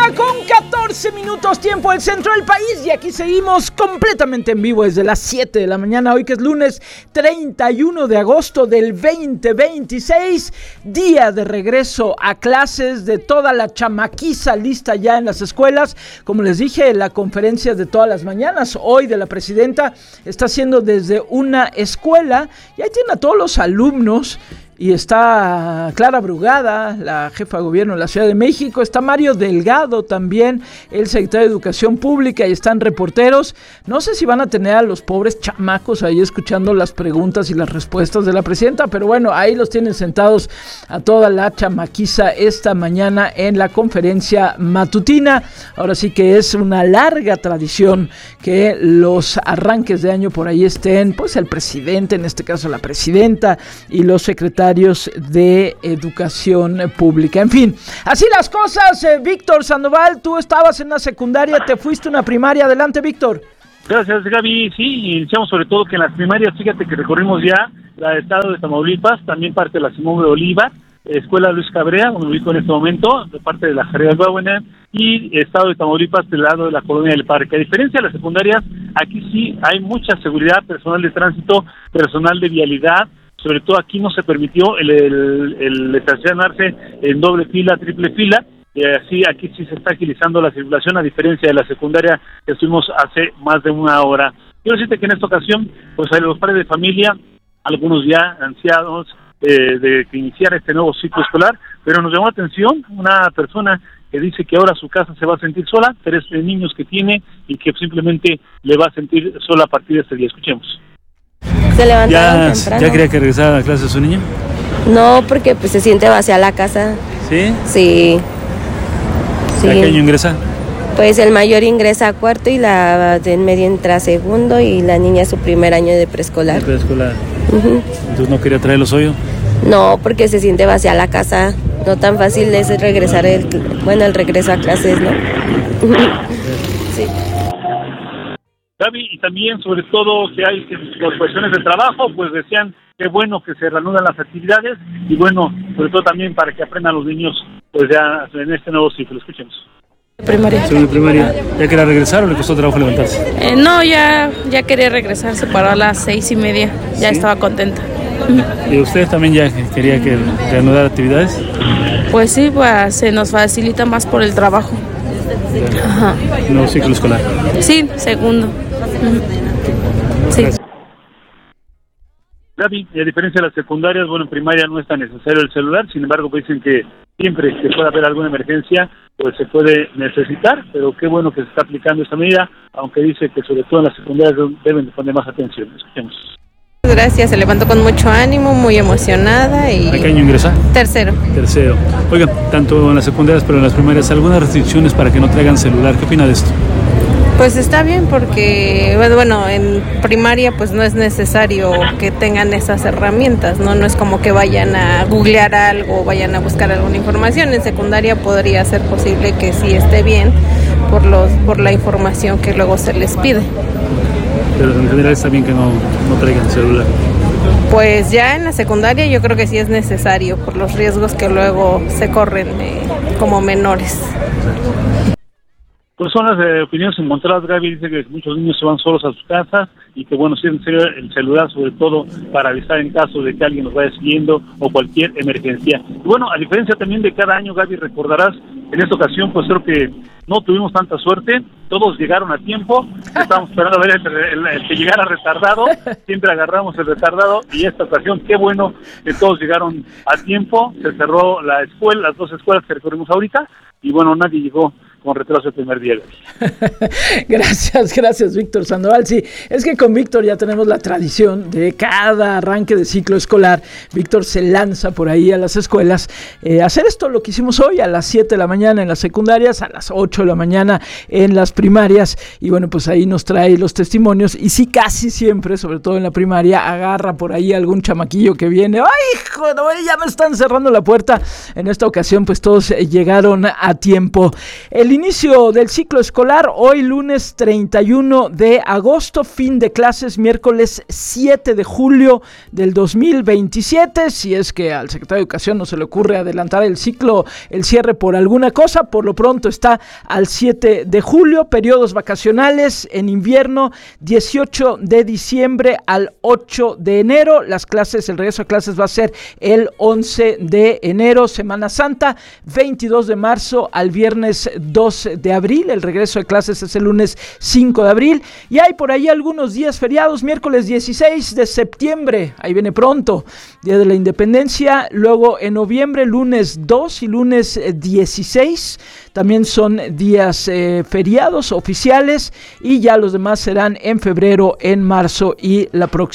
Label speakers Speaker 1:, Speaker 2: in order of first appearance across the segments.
Speaker 1: 1:14, tiempo del centro del país, y aquí seguimos completamente en vivo desde las 7 de la mañana, hoy que es lunes 31 de agosto del 2026, día de regreso a clases de toda la chamaquiza lista ya en las escuelas. Como les dije, la conferencia de todas las mañanas, hoy de la presidenta, está haciendo desde una escuela, y ahí tienen a todos los alumnos. Y está Clara Brugada, la jefa de gobierno de la Ciudad de México, está Mario Delgado también, el secretario de Educación Pública, y están reporteros. No sé si van a tener a los pobres chamacos ahí escuchando las preguntas y las respuestas de la presidenta, pero bueno, ahí los tienen sentados a toda la chamaquiza esta mañana en la conferencia matutina. Ahora sí que es una larga tradición que los arranques de año por ahí estén, pues el presidente, en este caso la presidenta, y los secretarios de Educación Pública. En fin, así las cosas. Víctor Sandoval, tú estabas en una secundaria, te fuiste a una primaria. Adelante, Víctor.
Speaker 2: Gracias, Gaby. Sí, iniciamos sobre todo que en las primarias, fíjate que recorrimos ya la del estado de Tamaulipas, también parte de la Simón de Bolívar, Escuela Luis Cabrera, donde me ubico en este momento, de parte de la Jarría Guabuena, y estado de Tamaulipas del lado de la Colonia del Parque. A diferencia de las secundarias, aquí sí hay mucha seguridad, personal de tránsito, personal de vialidad. Sobre todo aquí no se permitió el estacionarse en doble fila, triple fila, y así aquí sí se está agilizando la circulación, a diferencia de la secundaria que estuvimos hace más de una hora. Quiero decirte que en esta ocasión, pues hay los padres de familia, algunos ya ancianos, de que iniciar este nuevo ciclo escolar, pero nos llamó la atención una persona que dice que ahora su casa se va a sentir sola, 3 niños que tiene, y que simplemente le va a sentir sola a partir de este día. Escuchemos.
Speaker 3: Se levantaron temprano.
Speaker 4: ¿Ya quería que regresara a la clase su niño?
Speaker 3: No, porque pues se siente vacía la casa.
Speaker 4: ¿Sí?
Speaker 3: Sí.
Speaker 4: ¿A qué año ingresa?
Speaker 3: Pues el mayor ingresa a cuarto y la de en medio entra a segundo, y la niña su primer año de preescolar.
Speaker 4: De preescolar.
Speaker 3: Uh-huh.
Speaker 4: ¿Entonces no quería traer los hoyos?
Speaker 3: No, porque se siente vacía la casa. No tan fácil es regresar el regreso a clases, ¿no? Sí.
Speaker 2: Gaby, y también sobre todo que hay por cuestiones de trabajo, pues decían que bueno que se reanudan las actividades, y bueno, sobre todo también para que aprendan los niños, pues ya en este nuevo ciclo. Escuchemos.
Speaker 5: Primaria.
Speaker 4: ¿Segundo de primaria? ¿Ya quería regresar o le costó trabajo levantarse?
Speaker 5: No, ya quería regresar, se paró a las 6:30, ya ¿sí? Estaba contenta.
Speaker 4: ¿Y usted también ya quería que reanudar actividades?
Speaker 5: Pues sí, pues se nos facilita más por el trabajo.
Speaker 4: Ajá. ¿Nuevo ciclo escolar?
Speaker 5: Sí, segundo. Sí.
Speaker 2: Gaby, y a diferencia de las secundarias, bueno, en primaria no es tan necesario el celular, sin embargo, pues dicen que siempre que pueda haber alguna emergencia, pues se puede necesitar, pero qué bueno que se está aplicando esta medida, aunque dice que sobre todo en las secundarias deben de poner más atención. Escuchemos.
Speaker 5: Gracias, se levantó con mucho ánimo, muy emocionada. Y
Speaker 4: ¿a qué año ingresa?
Speaker 5: Tercero.
Speaker 4: Oigan, tanto en las secundarias pero en las primarias, ¿algunas restricciones para que no traigan celular? ¿Qué opina de esto?
Speaker 5: Pues está bien, porque bueno, en primaria pues no es necesario que tengan esas herramientas, no es como que vayan a googlear algo, vayan a buscar alguna información. En secundaria podría ser posible que sí esté bien por la información que luego se les pide.
Speaker 4: Pero en general está bien que no traigan celular.
Speaker 5: Pues ya en la secundaria yo creo que sí es necesario por los riesgos que luego se corren como menores.
Speaker 2: Pues son las opiniones encontradas. Gaby dice que muchos niños se van solos a sus casas, y que bueno, sí es necesario el celular, sobre todo para avisar en caso de que alguien nos vaya siguiendo o cualquier emergencia. Y bueno, a diferencia también de cada año, Gaby, recordarás, en esta ocasión pues creo que no tuvimos tanta suerte, todos llegaron a tiempo, estábamos esperando a ver el que llegara retardado, siempre agarramos el retardado, y esta ocasión qué bueno que todos llegaron a tiempo, se cerró la escuela, las 2 escuelas que recorrimos ahorita, y bueno, nadie llegó con retraso el primer día.
Speaker 1: Gracias, Víctor Sandoval. Sí, es que con Víctor ya tenemos la tradición de cada arranque de ciclo escolar. Víctor se lanza por ahí a las escuelas a hacer esto, lo que hicimos hoy, a las 7 de la mañana en las secundarias, a las 8 de la mañana en las primarias, y bueno, pues ahí nos trae los testimonios, y sí, casi siempre, sobre todo en la primaria, agarra por ahí algún chamaquillo que viene, ¡ay, joder, ya me están cerrando la puerta! En esta ocasión, pues todos llegaron a tiempo. El el inicio del ciclo escolar, hoy lunes 31 de agosto, fin de clases miércoles 7 de julio del 2027, si es que al secretario de Educación no se le ocurre adelantar el ciclo, el cierre por alguna cosa, por lo pronto está al 7 de julio, periodos vacacionales en invierno, 18 de diciembre al 8 de enero, las clases, el regreso a clases va a ser el 11 de enero, Semana Santa, 22 de marzo al viernes 2 de abril, el regreso de clases es el lunes 5 de abril, y hay por ahí algunos días feriados, miércoles 16 de septiembre, ahí viene pronto, Día de la Independencia, luego en noviembre, lunes 2 y lunes 16, también son días feriados oficiales, y ya los demás serán en febrero, en marzo y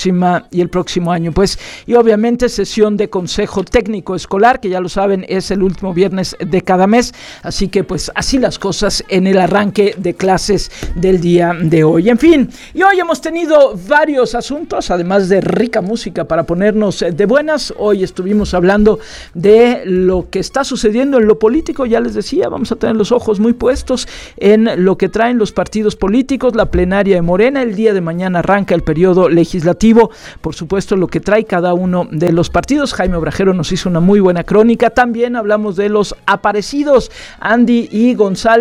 Speaker 1: el próximo año, pues, y obviamente sesión de Consejo Técnico Escolar, que ya lo saben, es el último viernes de cada mes, así que pues así las cosas en el arranque de clases del día de hoy. En fin, y hoy hemos tenido varios asuntos, además de rica música para ponernos de buenas. Hoy estuvimos hablando de lo que está sucediendo en lo político, ya les decía, vamos a tener los ojos muy puestos en lo que traen los partidos políticos, la plenaria de Morena, el día de mañana arranca el periodo legislativo, por supuesto lo que trae cada uno de los partidos. Jaime Obrajero nos hizo una muy buena crónica, también hablamos de los aparecidos, Andy y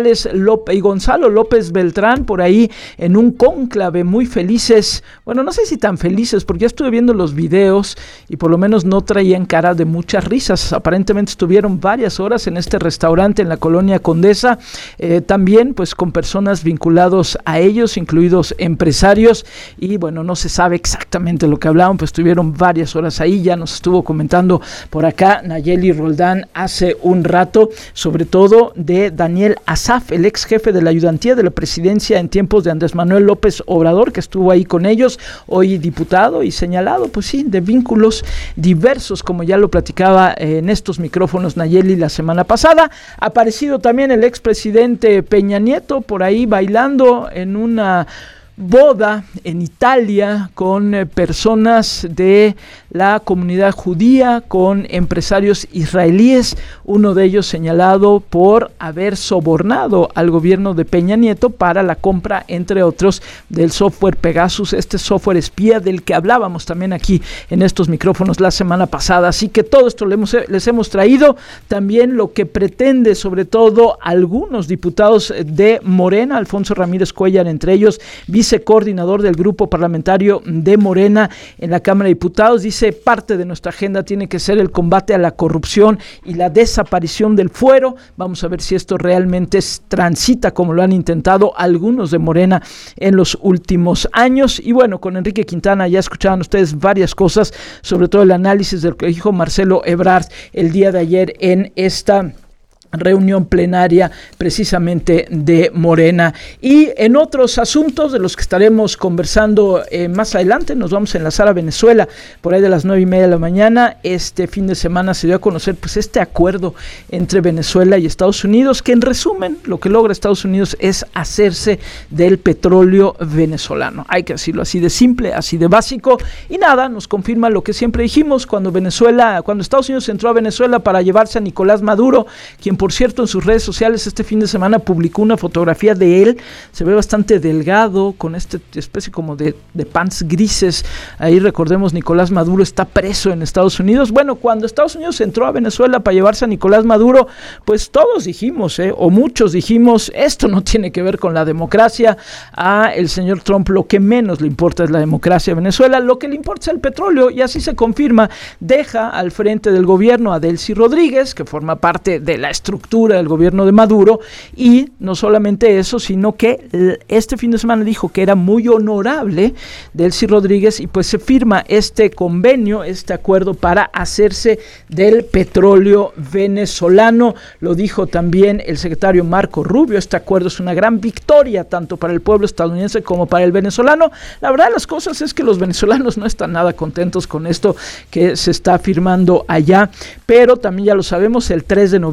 Speaker 1: Gonzalo López Beltrán, por ahí en un cónclave muy felices, bueno, no sé si tan felices, porque ya estuve viendo los videos y por lo menos no traían cara de muchas risas, aparentemente estuvieron varias horas en este restaurante en la colonia Condesa, también pues con personas vinculados a ellos, incluidos empresarios, y bueno, no se sabe exactamente lo que hablaban, pues estuvieron varias horas ahí, ya nos estuvo comentando por acá Nayeli Roldán hace un rato, sobre todo de Daniel Asaf, el ex jefe de la ayudantía de la presidencia en tiempos de Andrés Manuel López Obrador, que estuvo ahí con ellos, hoy diputado y señalado, pues sí, de vínculos diversos, como ya lo platicaba en estos micrófonos Nayeli la semana pasada. Ha aparecido también el expresidente Peña Nieto por ahí bailando en una boda en Italia con personas de la comunidad judía, con empresarios israelíes, uno de ellos señalado por haber sobornado al gobierno de Peña Nieto para la compra, entre otros, del software Pegasus, este software espía del que hablábamos también aquí en estos micrófonos la semana pasada. Así que todo esto les hemos traído, también lo que pretende sobre todo algunos diputados de Morena, Alfonso Ramírez Cuellar entre ellos, vicecoordinador del grupo parlamentario de Morena en la Cámara de Diputados, dice: parte de nuestra agenda tiene que ser el combate a la corrupción y la desaparición del fuero. Vamos a ver si esto realmente transita como lo han intentado algunos de Morena en los últimos años. Y bueno, con Enrique Quintana ya escuchaban ustedes varias cosas, sobre todo el análisis de lo que dijo Marcelo Ebrard el día de ayer en esta reunión plenaria precisamente de Morena. Y en otros asuntos de los que estaremos conversando más adelante, nos vamos a enlazar a Venezuela por ahí de las 9:30 de la mañana. Este fin de semana se dio a conocer pues este acuerdo entre Venezuela y Estados Unidos, que en resumen lo que logra Estados Unidos es hacerse del petróleo venezolano. Hay que decirlo así de simple, así de básico, y nada, nos confirma lo que siempre dijimos cuando Estados Unidos entró a Venezuela para llevarse a Nicolás Maduro, quien por cierto en sus redes sociales este fin de semana publicó una fotografía de él, se ve bastante delgado, con esta especie como de pants grises. Ahí recordemos, Nicolás Maduro está preso en Estados Unidos. Bueno, cuando Estados Unidos entró a Venezuela para llevarse a Nicolás Maduro, pues todos dijimos, o muchos dijimos, esto no tiene que ver con la democracia. A el señor Trump lo que menos le importa es la democracia de Venezuela, lo que le importa es el petróleo, y así se confirma. Deja al frente del gobierno a Delcy Rodríguez, que forma parte de la estructura del gobierno de Maduro, y no solamente eso, sino que este fin de semana dijo que era muy honorable Delcy Rodríguez, y pues se firma este convenio, este acuerdo para hacerse del petróleo venezolano. Lo dijo también el secretario Marco Rubio, este acuerdo es una gran victoria tanto para el pueblo estadounidense como para el venezolano. La verdad de las cosas es que los venezolanos no están nada contentos con esto que se está firmando allá, pero también ya lo sabemos, el 3 de noviembre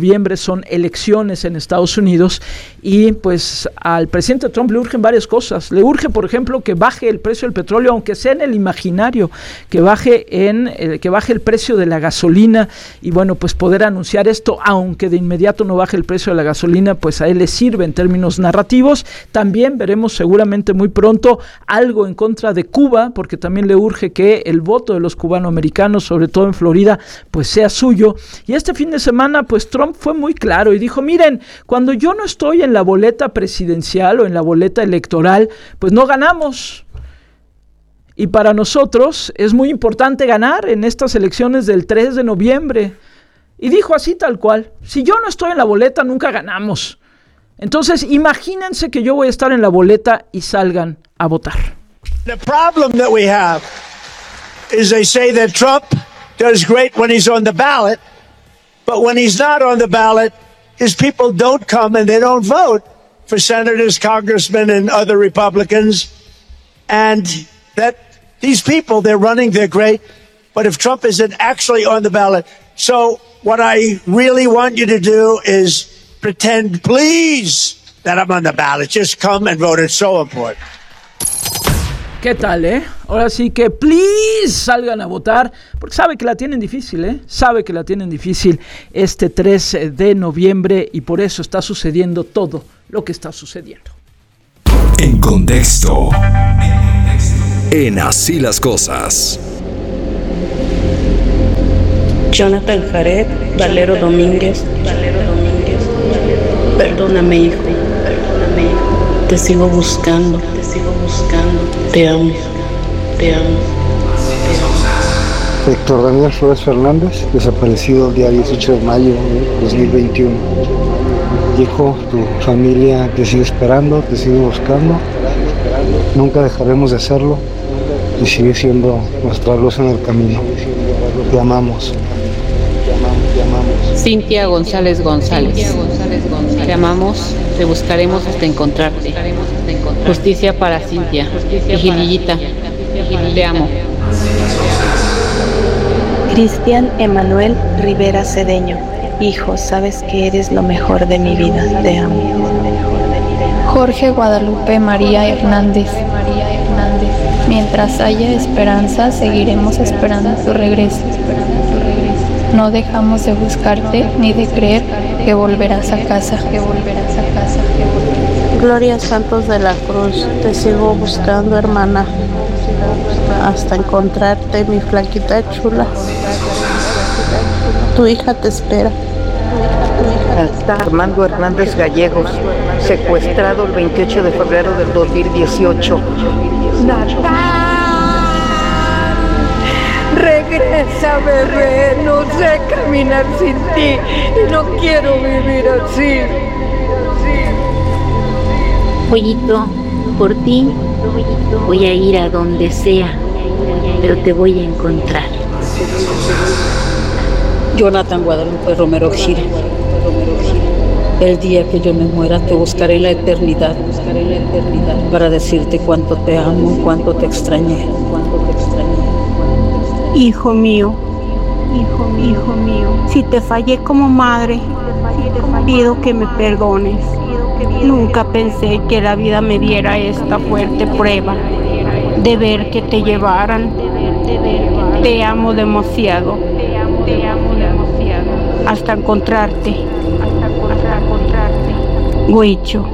Speaker 1: son elecciones en Estados Unidos y pues al presidente Trump le urgen varias cosas. Le urge, por ejemplo, que baje el precio del petróleo, aunque sea en el imaginario, que baje el precio de la gasolina y bueno, pues poder anunciar esto, aunque de inmediato no baje el precio de la gasolina, pues a él le sirve en términos narrativos. También veremos seguramente muy pronto algo en contra de Cuba, porque también le urge que el voto de los cubanoamericanos, sobre todo en Florida, pues sea suyo. Y este fin de semana, pues Trump fue muy claro y dijo, miren, cuando yo no estoy en la boleta presidencial o en la boleta electoral, pues no ganamos. Y para nosotros es muy importante ganar en estas elecciones del 3 de noviembre. Y dijo así tal cual, si yo no estoy en la boleta, nunca ganamos. Entonces, imagínense que yo voy a estar en la boleta y salgan a votar.
Speaker 6: The problem that we have is they say that Trump does great when he's on the ballot, but when he's not on the ballot, his people don't come and they don't vote for senators, congressmen, and other Republicans. And that these people, they're running, they're great, but if Trump isn't actually on the ballot. So what I really want you to do is pretend, please, that I'm on the ballot. Just come and vote. It's so important.
Speaker 1: ¿Qué tal, Ahora sí que, please, salgan a votar, porque sabe que la tienen difícil, Sabe que la tienen difícil este 3 de noviembre y por eso está sucediendo todo lo que está sucediendo.
Speaker 7: En contexto. En Así las Cosas.
Speaker 8: Jonathan Jared, Valero Domínguez. Perdóname, hijo. Te sigo buscando. Te amo.
Speaker 9: Héctor Daniel Flores Fernández, desaparecido el día 18 de mayo de 2021. Hijo, tu familia te sigue esperando, te sigue buscando. Nunca dejaremos de hacerlo y sigue siendo nuestra luz en el camino. Te amamos.
Speaker 8: Cintia González González. Te amamos, te buscaremos hasta encontrarte. Justicia para Cintia. Vigilillita. Te amo.
Speaker 10: Cristian Emanuel Rivera Cedeño. Hijo, sabes que eres lo mejor de mi vida. Te amo.
Speaker 11: Jorge Guadalupe María Hernández. Mientras haya esperanza, seguiremos esperando tu regreso. No dejamos de buscarte ni de creer que volverás a casa.
Speaker 12: Gloria Santos de la Cruz, te sigo buscando, hermana, hasta encontrarte, mi flaquita chula. Tu hija te espera.
Speaker 13: Armando Hernández Gallegos, secuestrado el 28 de febrero del 2018.
Speaker 14: Natal, regresa, bebé, no sé caminar sin ti y no quiero vivir así.
Speaker 15: Pollito, por ti voy a ir a donde sea, pero te voy a encontrar.
Speaker 8: Jonathan Guadalupe Romero Gil. El día que yo me muera te buscaré en la eternidad para decirte cuánto te amo, cuánto te extrañé.
Speaker 16: Hijo mío, si te fallé como madre, pido que me perdones. Nunca pensé que la vida me diera esta fuerte prueba de ver que te llevaran. Te amo demasiado. Hasta encontrarte. Huicho.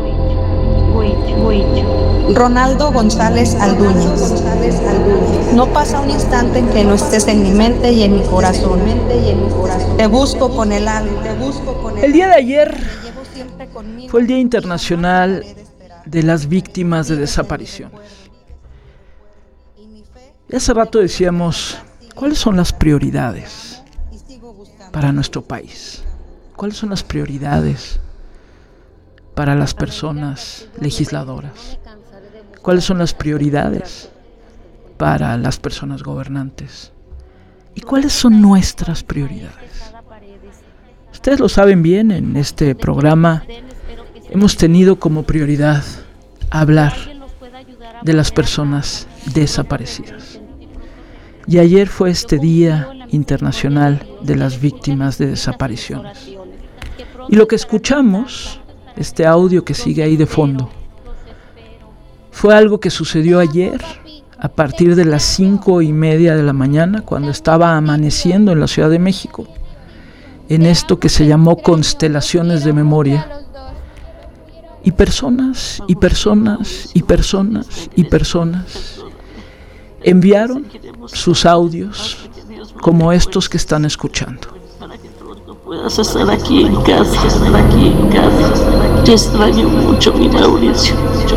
Speaker 17: Ronaldo González Aldúñez. No pasa un instante en que no estés en mi mente y en mi corazón. Te busco con el alma.
Speaker 1: El día de ayer fue el Día Internacional de las Víctimas de Desaparición. Y hace rato decíamos, ¿cuáles son las prioridades para nuestro país? ¿Cuáles son las prioridades para las personas legisladoras? ¿Cuáles son las prioridades para las personas gobernantes? ¿Y cuáles son nuestras prioridades? Ustedes lo saben bien, en este programa hemos tenido como prioridad hablar de las personas desaparecidas. Y ayer fue este Día Internacional de las Víctimas de Desapariciones. Y lo que escuchamos, este audio que sigue ahí de fondo, fue algo que sucedió ayer a partir de las 5:30 de la mañana, cuando estaba amaneciendo en la Ciudad de México, en esto que se llamó Constelaciones de Memoria. Y personas, y personas, y personas, y personas enviaron sus audios como estos que están escuchando.
Speaker 12: Puedas estar aquí en casa, Te extraño mucho, mi Mauricio.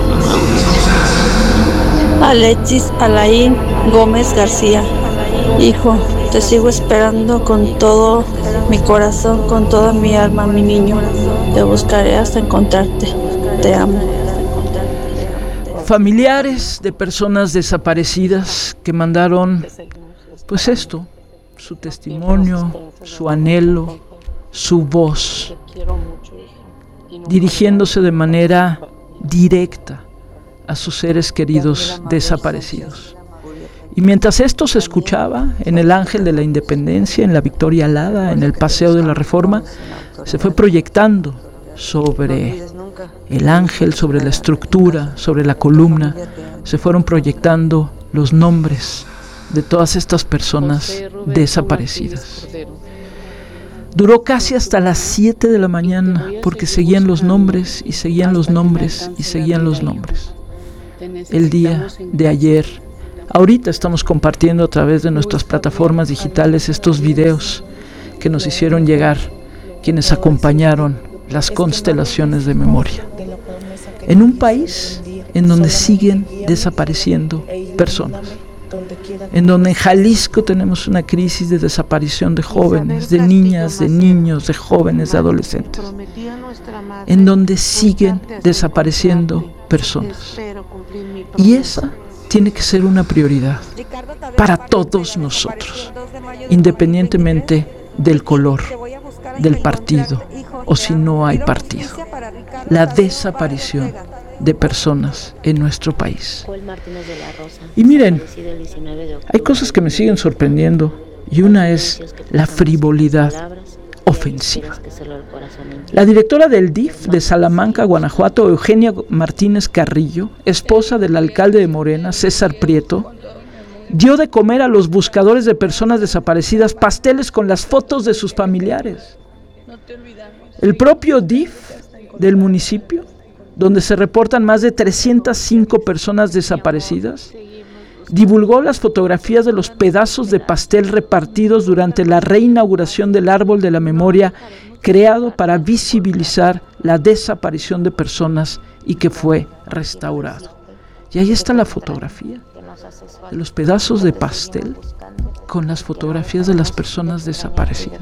Speaker 17: Alexis Alain Gómez García. Hijo, te sigo esperando con todo mi corazón, con toda mi alma, mi niño. Te buscaré hasta encontrarte. Te amo.
Speaker 1: Familiares de personas desaparecidas que mandaron, pues esto, su testimonio, su anhelo, su voz, dirigiéndose de manera directa a sus seres queridos desaparecidos. Y mientras esto se escuchaba en el Ángel de la Independencia, en la Victoria Alada, en el Paseo de la Reforma, se fue proyectando sobre el ángel, sobre la estructura, sobre la columna, se fueron proyectando los nombres de todas estas personas desaparecidas. Duró casi hasta las 7 de la mañana, porque seguían los nombres, y seguían los nombres, y seguían los nombres. El día de ayer, ahorita estamos compartiendo a través de nuestras plataformas digitales estos videos que nos hicieron llegar quienes acompañaron las constelaciones de memoria. En un país en donde siguen desapareciendo personas, en donde en Jalisco tenemos una crisis de desaparición de jóvenes, de niñas, de niños, de jóvenes, de adolescentes, en donde siguen desapareciendo personas. Y esa tiene que ser una prioridad para todos nosotros, independientemente del color, del partido, o si no hay partido. La desaparición de personas en nuestro país. Y miren, hay cosas que me siguen sorprendiendo, y una es la frivolidad ofensiva. La directora del DIF de Salamanca, Guanajuato, Eugenia Martínez Carrillo, esposa del alcalde de Morena, César Prieto, dio de comer a los buscadores de personas desaparecidas pasteles con las fotos de sus familiares. El propio DIF del municipio, donde se reportan más de 305 personas desaparecidas, divulgó las fotografías de los pedazos de pastel repartidos durante la reinauguración del Árbol de la Memoria, creado para visibilizar la desaparición de personas y que fue restaurado. Y ahí está la fotografía de los pedazos de pastel con las fotografías de las personas desaparecidas.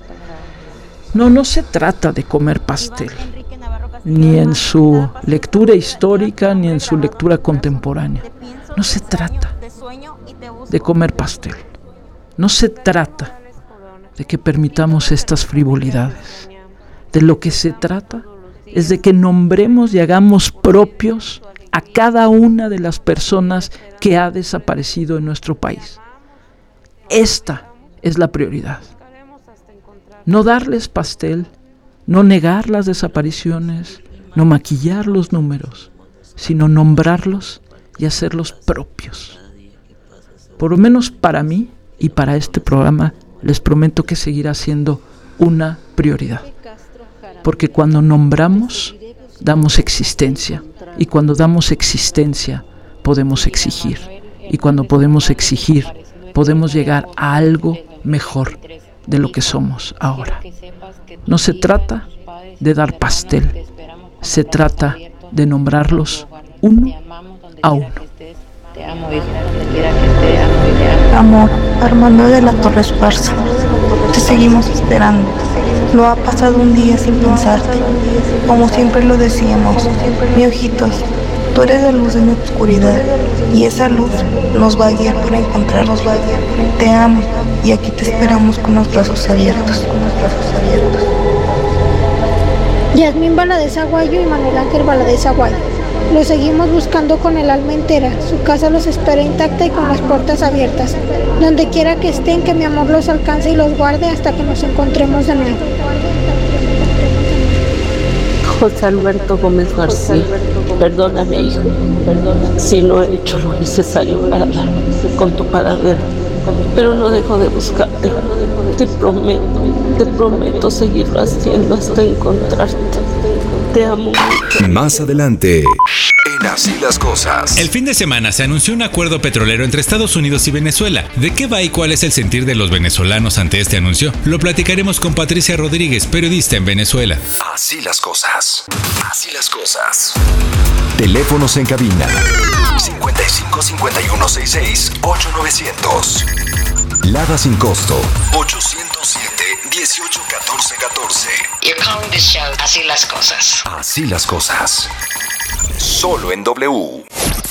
Speaker 1: No se trata de comer pastel, ni en su lectura histórica, ni en su lectura contemporánea. No se trata de comer pastel. No se trata de que permitamos estas frivolidades. De lo que se trata es de que nombremos y hagamos propios a cada una de las personas que ha desaparecido en nuestro país. Esta es la prioridad. No darles pastel, no negar las desapariciones, no maquillar los números, sino nombrarlos y hacerlos propios. Por lo menos para mí y para este programa, les prometo que seguirá siendo una prioridad. Porque cuando nombramos, damos existencia. Y cuando damos existencia, podemos exigir. Y cuando podemos exigir, podemos llegar a algo mejor de lo que somos ahora. No se trata de dar pastel, se trata de nombrarlos uno a uno.
Speaker 17: Amor, Armando de la Torre Esparza, te seguimos esperando. Lo ha pasado un día sin pensarte, como siempre lo decíamos. Mi ojitos, tú eres la luz de mi oscuridad, y esa luz nos va a guiar para encontrarnos. Te amo, y aquí te esperamos con los brazos abiertos.
Speaker 18: Yasmín Valadez Aguayo y Manuel Ángel Valadez Aguayo. Los seguimos buscando con el alma entera. Su casa los espera intacta y con las puertas abiertas. Donde quiera que estén, que mi amor los alcance y los guarde hasta que nos encontremos de nuevo.
Speaker 12: José Alberto Gómez García, perdóname, hijo, perdóname si no he hecho lo necesario para dar con tu paradero, pero no dejo de buscarte. Te prometo seguirlo haciendo hasta encontrarte. Te amo mucho.
Speaker 7: Más adelante, en Así las Cosas.
Speaker 19: El fin de semana se anunció un acuerdo petrolero entre Estados Unidos y Venezuela. ¿De qué va y cuál es el sentir de los venezolanos ante este anuncio? Lo platicaremos con Patricia Rodríguez, periodista en Venezuela.
Speaker 7: Así las cosas. Así las cosas. Teléfonos en cabina 55 51 66 8900. Lada sin costo 807 18 14 14.
Speaker 20: You're calling this show Así las Cosas.
Speaker 7: Así las cosas. Solo en W.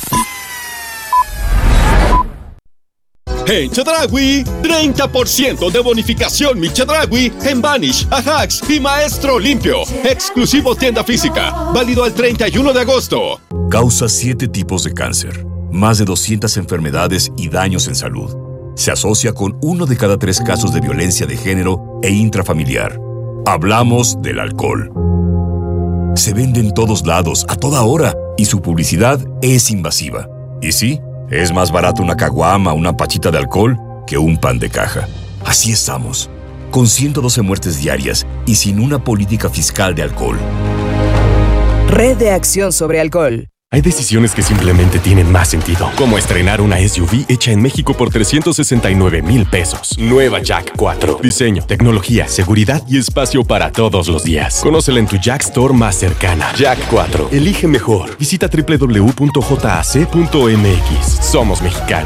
Speaker 21: En Chedraui, 30% de bonificación Mi Chedraui en Vanish, Ajax y Maestro Limpio. Exclusivo tienda física, válido al 31 de agosto.
Speaker 22: Causa 7 tipos de cáncer, más de 200 enfermedades y daños en salud. Se asocia con 1 de cada 3 casos de violencia de género e intrafamiliar. Hablamos del alcohol. Se vende en todos lados, a toda hora, y su publicidad es invasiva. Y sí, es más barato una caguama o una pachita de alcohol que un pan de caja. Así estamos, con 112 muertes diarias y sin una política fiscal de alcohol.
Speaker 23: Red de Acción sobre Alcohol.
Speaker 24: Hay decisiones que simplemente tienen más sentido, como estrenar una SUV hecha en México por 369,000 pesos. Nueva Jack 4. Diseño, tecnología, seguridad y espacio para todos los días. Conócela en tu Jack Store más cercana. Jack 4. Elige mejor. Visita www.jac.mx. Somos mexicanos.